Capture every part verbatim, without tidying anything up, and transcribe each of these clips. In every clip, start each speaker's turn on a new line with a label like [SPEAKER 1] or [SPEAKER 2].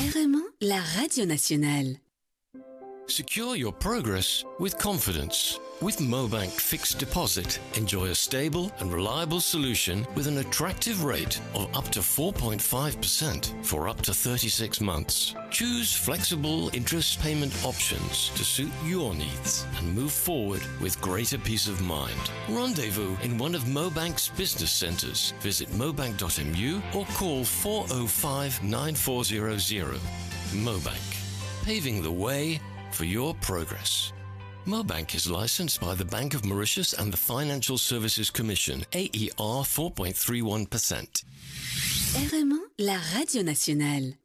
[SPEAKER 1] R M un, la radio nationale.
[SPEAKER 2] Secure your progress with confidence. With MoBank Fixed Deposit, enjoy a stable and reliable solution with an attractive rate of up to four point five percent for up to thirty-six months. Choose flexible interest payment options to suit your needs and move forward with greater peace of mind. Rendezvous in one of MoBank's business centres. Visit mobank dot m u or call four oh five nine four zero zero. MoBank, paving the way for your progress. MoBank is licensed by the Bank of Mauritius and the Financial Services Commission, A E R four point three one percent.
[SPEAKER 1] R M un, la radio nationale.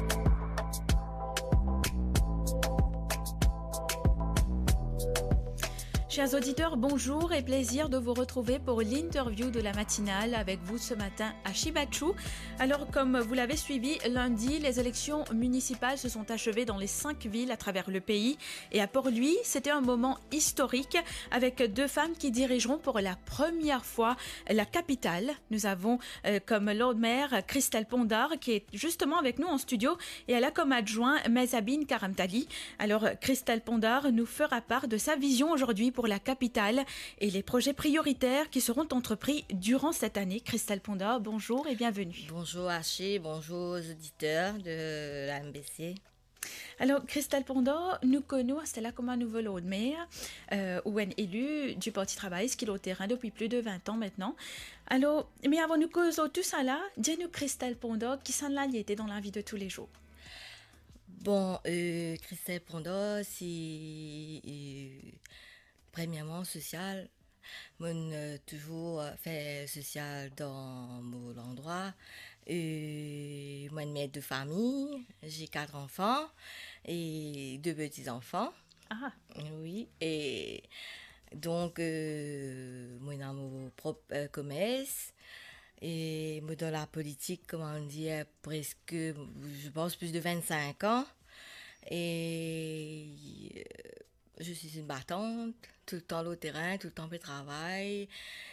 [SPEAKER 3] Chers auditeurs, bonjour et plaisir de vous retrouver pour l'interview de la matinale avec vous ce matin à Shibachu. Alors, comme vous l'avez suivi, lundi, les élections municipales se sont achevées dans les cinq villes à travers le pays. Et à Port-Louis, c'était un moment historique avec deux femmes qui dirigeront pour la première fois la capitale. Nous avons euh, comme Lord Mayor Christelle Pondard qui est justement avec nous en studio et elle a comme adjoint Mezabine Karamtali. Alors, Christelle Pondard nous fera part de sa vision aujourd'hui pour la capitale et les projets prioritaires qui seront entrepris durant cette année. Christelle Pondard, bonjour et bienvenue.
[SPEAKER 4] Bonjour Haché, bonjour aux auditeurs de la M B C.
[SPEAKER 3] Alors, Christelle Pondard, nous connaissons, c'était là comme un nouveau Lord Mayor, euh, où elle est élue du Parti Travail, ce qui est au terrain depuis plus de vingt ans maintenant. Alors, mais avant nous causer tout ça là, dis-nous Christelle Pondard, qui s'en l'a été dans la vie de tous les jours.
[SPEAKER 4] Bon, euh, Christelle Pondard, c'est... Euh, Premièrement, social. Moi, euh, toujours fait social dans mon endroit. Euh, moi, une mère de famille. J'ai quatre enfants et deux petits-enfants.
[SPEAKER 3] Ah.
[SPEAKER 4] Oui. Et donc, euh, moi, dans mon propre euh, commerce. Et moi, dans la politique, comment on dit, presque, je pense, plus de vingt-cinq ans. Et... Euh, je suis une battante, tout le temps au terrain, tout le temps au travail.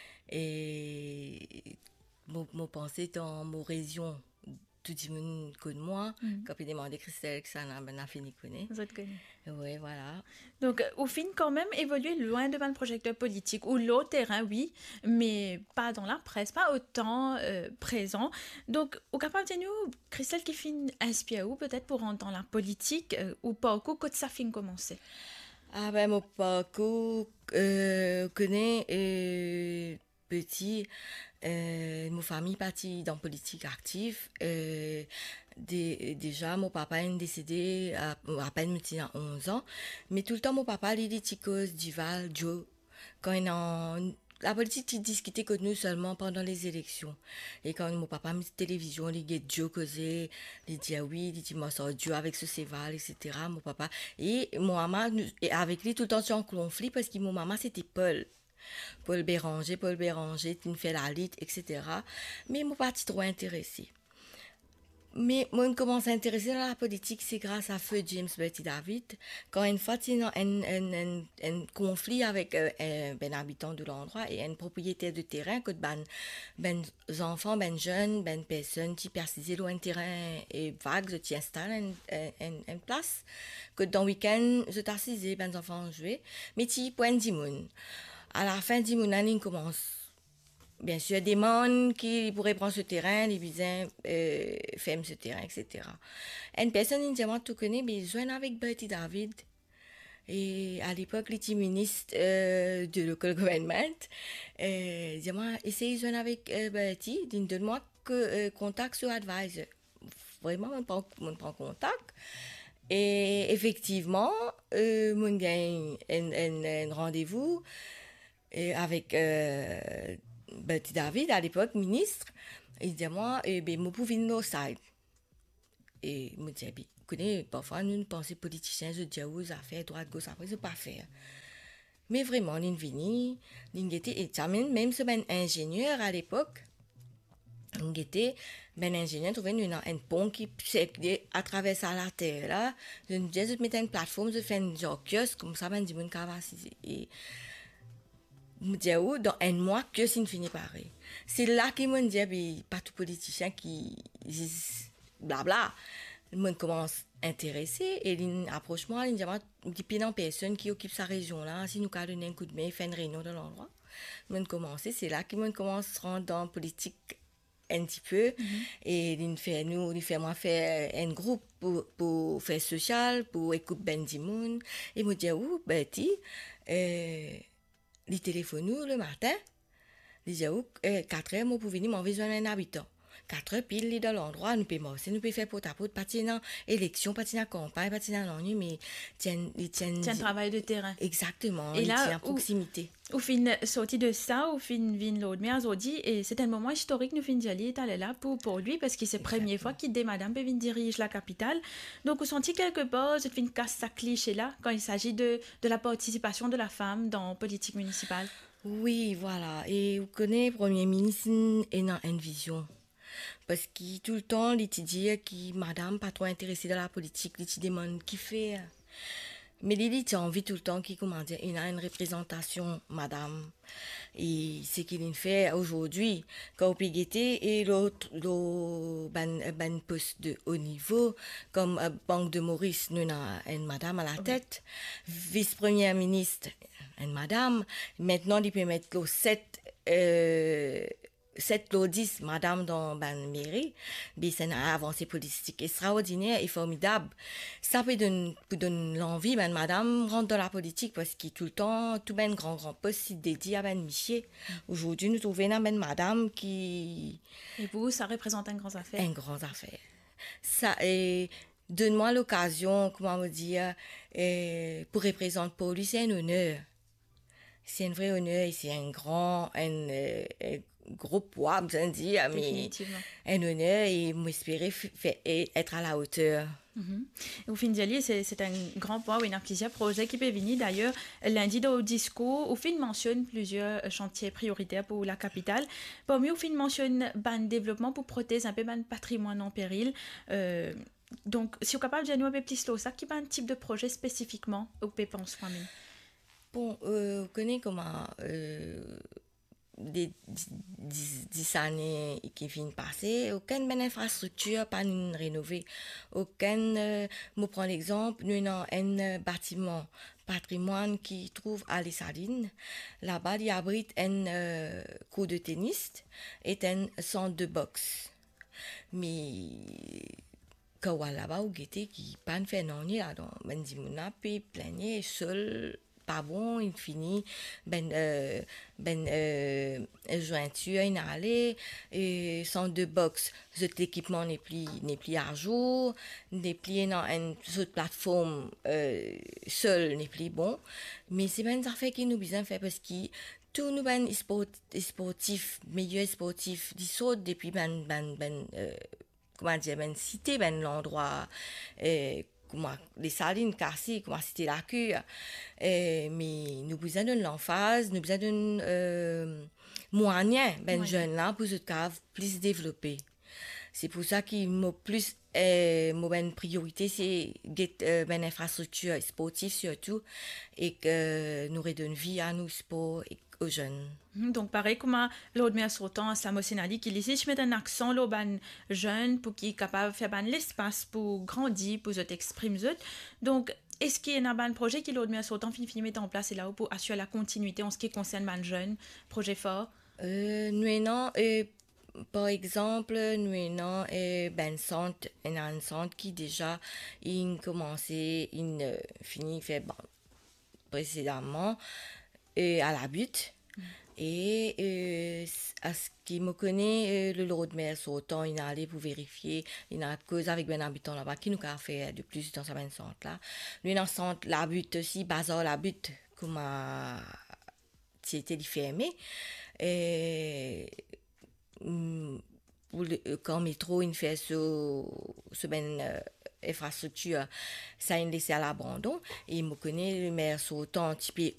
[SPEAKER 4] Et mon, mon pensée dans mon région, tout le monde connaît moi. Mm. Quand il demande Christelle, que ça n'a fini de connaître.
[SPEAKER 3] Vous êtes connu.
[SPEAKER 4] Oui, voilà.
[SPEAKER 3] Donc, au fin, quand même, évoluer loin devant le projecteur politique, ou le terrain, oui, mais pas dans la presse, pas autant euh, présent. Donc, au capable de nous, Christelle, qui finit inspiré ou peut-être pour rentrer dans la politique, euh, ou pas, quand ça finit commencer?
[SPEAKER 4] Ah ben mon parcours euh, connaît euh, petit euh, mon famille partie dans politique active euh, dé, déjà mon papa est décédé à, à peine à onze ans mais tout le temps mon papa il dit Ticos Duval Joe quand il est en la politique, il discutait que nous seulement pendant les élections. Et quand mon papa me dit télévision, il dit Dieu causé, il dit ah oui, il dit moi ça Dieu avec ce séval, et cetera. Mon papa. Et mon maman, et avec lui tout le temps sur un conflit parce que mon maman c'était Paul. Paul Béranger, Paul Béranger, qui me fait la lutte, et cetera. Mais mon parti trop intéressé. Mais moi, je commence à intéresser dans la politique, c'est grâce à feu James Bertie David. Quand une fois, il y a un, un, un, un conflit avec euh, un ben habitant de l'endroit et un propriétaire de terrain, que ben, ben enfants, ben jeunes, ben personnes qui persisent loin un terrain et vague, qui installent une un, un place, que dans le week-end, je t'assisais, ben enfants jouer, mais qui point d'imoun. À la fin d'imoun, il commence. Bien sûr, des gens qui pourraient prendre ce terrain, les voisins euh, ferment ce terrain, et cetera. Une personne, indirectement, tout connaît, mais joint avec Bertie David. Et à l'époque, les ministres euh, de local government, euh, dis-moi, essayez de joindre avec euh, Bertie, donne-moi que euh, contact sur Advisor. Vraiment, on prend, on prend contact. Et effectivement, euh, on gagne un, un, un rendez-vous et avec euh, Bertie David, à l'époque, ministre. Il dit à moi, eh ben, moi, pouvez nous side. Et moi, je dis, vous connaissez, parfois, nous, nous pensons politiciens, je dis, vous avez fait droite, gauche, après, c'est pas faire. Mais vraiment, nous venons, nous était, et même ce ben ingénieur à l'époque, nous était, ben ingénieur, trouvé une, un pont qui s'aidait à traverser la terre, là. Je nous disais, je mettais une plateforme, je fais une genre kiosque, comme ça, ben, du monde, et, me dit oh dans un mois que c'est fini pareil. C'est là qu'ils m'ont dit ben pas tout politicien qui blabla le monde commence à intéresser et il approche moi, il dit moi, il dit puis non personne qui occupe sa région là, si nous qu'à donner un coup de main, faire une réunion dans l'endroit. Le monde commence, c'est là que le monde commence à se rendre dans la politique un petit peu mm-hmm. et il fait nous il fait moi faire un groupe pour pour faire social pour écouter ben du monde et me dit ou Betty euh il téléphone nous le matin il dit ou quatre heures moi pour venir m'en besoin d'un habitant quatre heures pile il dans l'endroit nous peut marcher nous peut faire porte à porte partir dans élection partir dans campagne partir dans l'ennui mais tient il tient
[SPEAKER 3] un travail de terrain
[SPEAKER 4] exactement
[SPEAKER 3] et
[SPEAKER 4] il
[SPEAKER 3] là
[SPEAKER 4] tient à proximité.
[SPEAKER 3] Au fin sorti de ça, au fin vin l'autre mais aujourd'hui et c'est un moment historique nous fin d'y est allé là pour pour lui parce que c'est la première fois qu'il dit madame peut venir dirige la capitale. Donc vous senti quelque part cette fin casse sa cliché là quand il s'agit de de la participation de la femme dans la politique municipale.
[SPEAKER 4] Oui, voilà et vous connaissez premier ministre et dans une vision. Parce qu'il tout le temps il te dit que madame pas trop intéressée dans la politique, il te demande qui fait. Mais Lily, tu as envie tout le temps qu'il comment dire, il a une représentation, madame. Et c'est qu'il fait aujourd'hui, quand on peut guetter, et l'autre, l'autre, ben, ben, poste de haut niveau, comme euh, Banque de Maurice, nous avons une madame à la tête, oui. Vice-première ministre, une madame. Maintenant, il peut mettre que sept, euh, cette dix madame dans la mairie, mais c'est une avancée politique extraordinaire et formidable. Ça peut donner, peut donner l'envie, ben, madame rentre dans la politique parce qu'il tout le temps, tout ben grand grand poste dédié à ben Michier. Aujourd'hui, nous trouvons une ben madame qui...
[SPEAKER 3] Et vous, ça représente un grand affaire?
[SPEAKER 4] Un grand affaire. Ça, et donne-moi l'occasion, comment me dire, et pour représenter pour lui, c'est un honneur. C'est un vrai honneur et c'est un grand, un, un gros poids, besoin de dire, mais un honneur et m'espérer être à la hauteur.
[SPEAKER 3] Mm-hmm. Au fin d'y c'est, c'est un grand poids, il y a plusieurs projets qui peuvent venir. D'ailleurs, lundi dans le discours, au fin mentionne plusieurs chantiers prioritaires pour la capitale. Parmi au fin mentionne ban développement pour protéger un peu ban patrimoine en péril. Euh, donc, si vous êtes capable de nous un peu plus ça, qui est un type de projet spécifiquement au P P en ce moment?
[SPEAKER 4] Bon, euh, vous connaissez comment euh, des dix années qui viennent passer, aucune bonne infrastructure pas rénovée. Aucun, euh, je prends l'exemple, nous avons un bâtiment patrimoine qui trouve à Les Salines. Là-bas, il abrite un euh, court de tennis et un centre de boxe. Mais quand là-bas, vous guettez qui pas fait non ni là, donc ben dimona puis plaigner seul. Pas bon, il finit ben euh, ben euh, jointure une allée et centre de boxe cet équipement n'est plus n'est plus à jour n'est plus dans une autre plateforme euh, seul n'est plus bon mais c'est ben ça fait qui nous besoin faire parce que tout nous ben sport, sportif meilleur sportif dit saute depuis ben ben ben euh, comment dire ben cité ben l'endroit euh, comment les salines cassées, comment c'était la cure. Euh, mais nous avons besoin de l'emphase, nous avons besoin d'un euh, moyen, ben ouais. Jeune là, pour ce cave plus développé. C'est pour ça qu'il m'a plus, euh, ma priorité, c'est euh, ben infrastructure sportive surtout, et que nous redonne vie à nos sports et aux jeunes.
[SPEAKER 3] Donc, pareil, comme l'autre mère sautant à Samosinali, qui ici, je mets un accent, l'autre jeune, pour qu'il est capable de faire l'espace pour grandir, pour s'exprimer. Donc, est-ce qu'il y a un projet qui l'autre mère sautant finit de mettre en place et là pour assurer la continuité en ce qui concerne les jeunes, projet fort?
[SPEAKER 4] Euh, nous, non, euh, par exemple, nous, non, euh, ben, centre, un centre qui déjà, il commençait, il euh, finit, fait, bon, précédemment, euh, à la butte. Mm. Et euh, à ce qui me connaît, euh, le lot de mer sautant, il est allé pour vérifier, il a causé avec un habitant là-bas qui nous a fait de plus dans ce même centre-là. Lui, dans le centre, la butte aussi, bazar la butte, comme a été fermé. Et pour le, quand le métro, il fait ce, ce ben, euh, infrastructure, ça a laissé à l'abandon. Et il me connaît, le maire sautant, typé